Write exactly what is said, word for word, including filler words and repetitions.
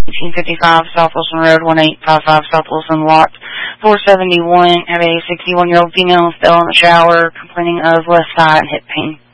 eighteen fifty-five South Wilson Road, one eight five five South Wilson, lot four seventy-one. Have a sixty-one-year-old female still in the shower complaining of left side hip pain.